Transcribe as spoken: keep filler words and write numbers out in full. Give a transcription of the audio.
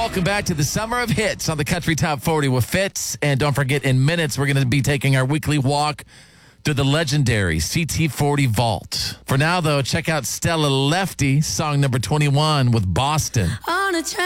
Welcome back to the Summer of Hits on the Country Top forty with Fitz. And don't forget, in minutes, we're going to be taking our weekly walk through the legendary C T forty Vault. For now, though, check out Stella Lefty, song number twenty-one with Boston. On a train.